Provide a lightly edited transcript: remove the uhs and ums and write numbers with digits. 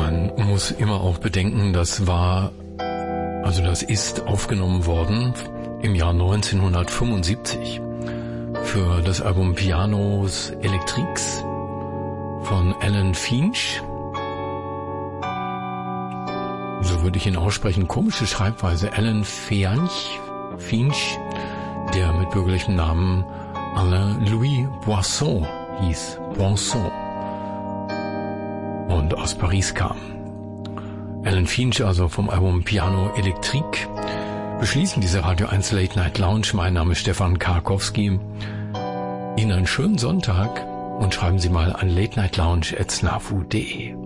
Man muss immer auch bedenken, das ist aufgenommen worden im Jahr 1975 für das Album Pianos Electriques von Alan Finch. So würde ich ihn aussprechen. Komische Schreibweise. Alan Finch, der mit bürgerlichem Namen Alain Louis Boisson hieß. Boisson. Und aus Paris kam. Alan Finch, also vom Album Piano Electrique. Beschließen diese Radio 1 Late Night Lounge. Mein Name ist Stefan Karkowski. Ihnen einen schönen Sonntag und schreiben Sie mal an latenightlounge@snafu.de.